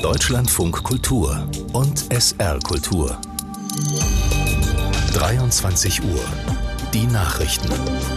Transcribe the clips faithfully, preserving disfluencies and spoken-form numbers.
Deutschlandfunk Kultur und S R Kultur. dreiundzwanzig Uhr. Die Nachrichten.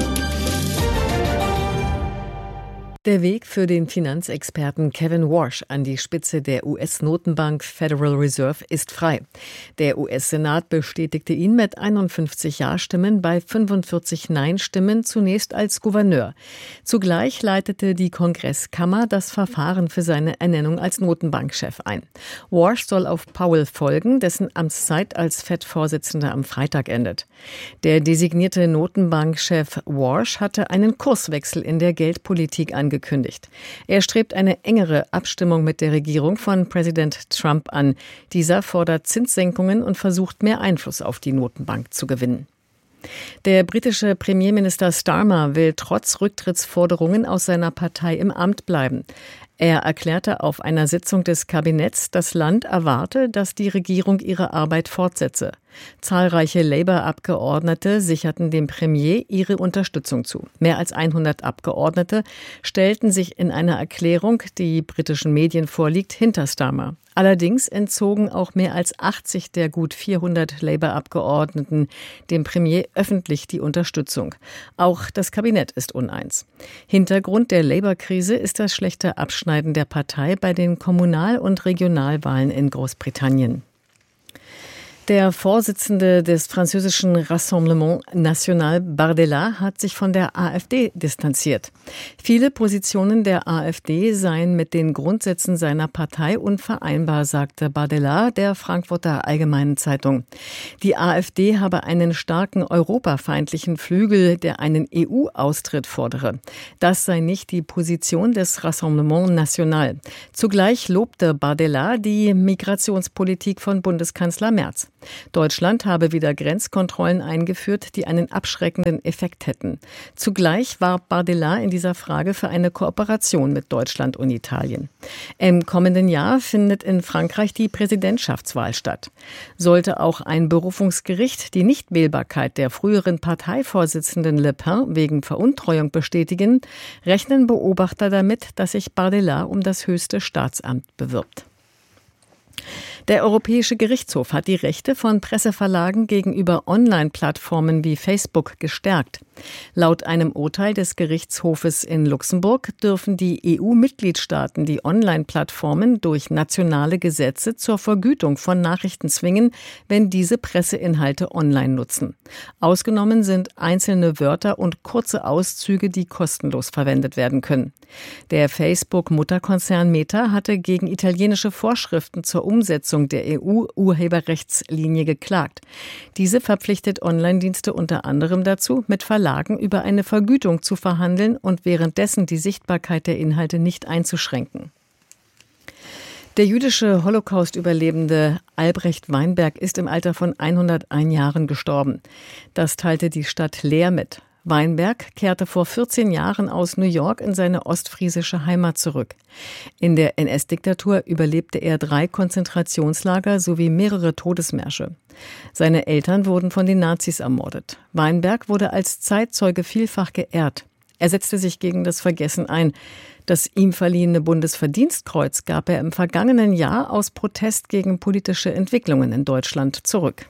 Der Weg für den Finanzexperten Kevin Warsh an die Spitze der U S-Notenbank Federal Reserve ist frei. Der U S-Senat bestätigte ihn mit einundfünfzig Ja-Stimmen bei fünfundvierzig Nein-Stimmen zunächst als Gouverneur. Zugleich leitete die Kongresskammer das Verfahren für seine Ernennung als Notenbankchef ein. Warsh soll auf Powell folgen, dessen Amtszeit als Fed-Vorsitzender am Freitag endet. Der designierte Notenbankchef Warsh hatte einen Kurswechsel in der Geldpolitik angekündigt. Angekündigt. Er strebt eine engere Abstimmung mit der Regierung von Präsident Trump an. Dieser fordert Zinssenkungen und versucht, mehr Einfluss auf die Notenbank zu gewinnen. Der britische Premierminister Starmer will trotz Rücktrittsforderungen aus seiner Partei im Amt bleiben. Er erklärte auf einer Sitzung des Kabinetts, das Land erwarte, dass die Regierung ihre Arbeit fortsetze. Zahlreiche Labour-Abgeordnete sicherten dem Premier ihre Unterstützung zu. Mehr als hundert Abgeordnete stellten sich in einer Erklärung, die britischen Medien vorliegt, hinter Starmer. Allerdings entzogen auch mehr als achtzig der gut vierhundert Labour-Abgeordneten dem Premier öffentlich die Unterstützung. Auch das Kabinett ist uneins. Hintergrund der Labour-Krise ist das schlechte Abschneiden der Partei bei den Kommunal- und Regionalwahlen in Großbritannien. Der Vorsitzende des französischen Rassemblement National, Bardella, hat sich von der AfD distanziert. Viele Positionen der AfD seien mit den Grundsätzen seiner Partei unvereinbar, sagte Bardella der Frankfurter Allgemeinen Zeitung. Die AfD habe einen starken europafeindlichen Flügel, der einen E U-Austritt fordere. Das sei nicht die Position des Rassemblement National. Zugleich lobte Bardella die Migrationspolitik von Bundeskanzler Merz. Deutschland habe wieder Grenzkontrollen eingeführt, die einen abschreckenden Effekt hätten. Zugleich warb Bardella in dieser Frage für eine Kooperation mit Deutschland und Italien. Im kommenden Jahr findet in Frankreich die Präsidentschaftswahl statt. Sollte auch ein Berufungsgericht die Nichtwählbarkeit der früheren Parteivorsitzenden Le Pen wegen Veruntreuung bestätigen, rechnen Beobachter damit, dass sich Bardella um das höchste Staatsamt bewirbt. Der Europäische Gerichtshof hat die Rechte von Presseverlagen gegenüber Online-Plattformen wie Facebook gestärkt. Laut einem Urteil des Gerichtshofes in Luxemburg dürfen die E U-Mitgliedstaaten die Online-Plattformen durch nationale Gesetze zur Vergütung von Nachrichten zwingen, wenn diese Presseinhalte online nutzen. Ausgenommen sind einzelne Wörter und kurze Auszüge, die kostenlos verwendet werden können. Der Facebook-Mutterkonzern Meta hatte gegen italienische Vorschriften zur Umsetzung der E U-Urheberrechtslinie geklagt. Diese verpflichtet Online-Dienste unter anderem dazu, mit Verlagen über eine Vergütung zu verhandeln und währenddessen die Sichtbarkeit der Inhalte nicht einzuschränken. Der jüdische Holocaust-Überlebende Albrecht Weinberg ist im Alter von hunderteins Jahren gestorben. Das teilte die Stadt Leer mit. Weinberg kehrte vor vierzehn Jahren aus New York in seine ostfriesische Heimat zurück. In der N S-Diktatur überlebte er drei Konzentrationslager sowie mehrere Todesmärsche. Seine Eltern wurden von den Nazis ermordet. Weinberg wurde als Zeitzeuge vielfach geehrt. Er setzte sich gegen das Vergessen ein. Das ihm verliehene Bundesverdienstkreuz gab er im vergangenen Jahr aus Protest gegen politische Entwicklungen in Deutschland zurück.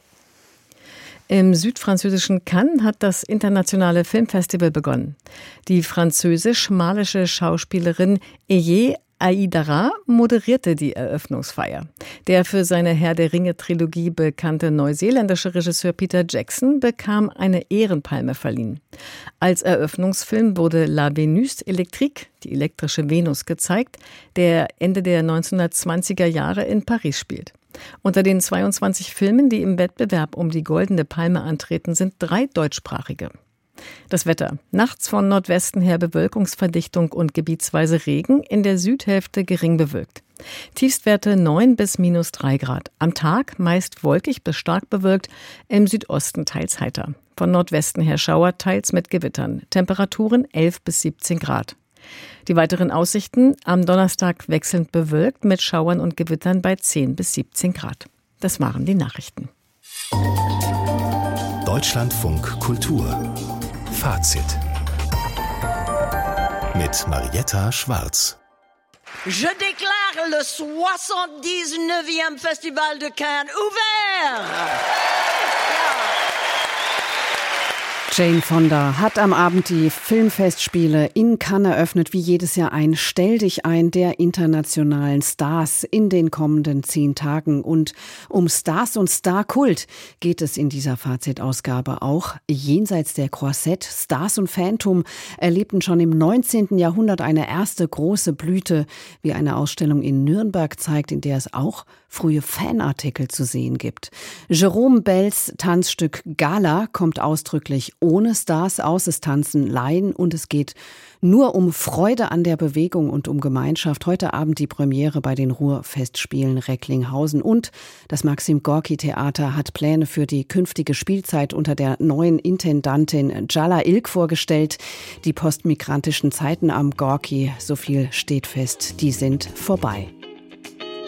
Im südfranzösischen Cannes hat das internationale Filmfestival begonnen. Die französisch-malische Schauspielerin Elie Aïdara moderierte die Eröffnungsfeier. Der für seine Herr-der-Ringe-Trilogie bekannte neuseeländische Regisseur Peter Jackson bekam eine Ehrenpalme verliehen. Als Eröffnungsfilm wurde La Vénus électrique, die elektrische Venus, gezeigt, der Ende der neunzehnhundertzwanziger Jahre in Paris spielt. Unter den zweiundzwanzig Filmen, die im Wettbewerb um die Goldene Palme antreten, sind drei deutschsprachige. Das Wetter. Nachts von Nordwesten her Bewölkungsverdichtung und gebietsweise Regen, in der Südhälfte gering bewölkt. Tiefstwerte neun bis minus drei Grad. Am Tag meist wolkig bis stark bewölkt, im Südosten teils heiter. Von Nordwesten her Schauer, teils mit Gewittern. Temperaturen elf bis siebzehn Grad. Die weiteren Aussichten: am Donnerstag wechselnd bewölkt mit Schauern und Gewittern bei zehn bis siebzehn Grad. Das waren die Nachrichten. Deutschlandfunk Kultur. Fazit mit Marietta Schwarz. Je déclare le soixante-dix-neuvième Festival de Cannes ouvert. Jane Fonda hat am Abend die Filmfestspiele in Cannes eröffnet, wie jedes Jahr ein Stell dich ein der internationalen Stars in den kommenden zehn Tagen. Und um Stars und Starkult geht es in dieser Fazitausgabe auch. Jenseits der Croisette, Stars und Phantom erlebten schon im neunzehnten Jahrhundert eine erste große Blüte, wie eine Ausstellung in Nürnberg zeigt, in der es auch frühe Fanartikel zu sehen gibt. Jerome Bells Tanzstück Gala kommt ausdrücklich ohne Stars aus. Es tanzen Laien und es geht nur um Freude an der Bewegung und um Gemeinschaft. Heute Abend die Premiere bei den Ruhrfestspielen Recklinghausen. Und das Maxim Gorki Theater hat Pläne für die künftige Spielzeit unter der neuen Intendantin Jalla Ilk vorgestellt. Die postmigrantischen Zeiten am Gorki, so viel steht fest, die sind vorbei.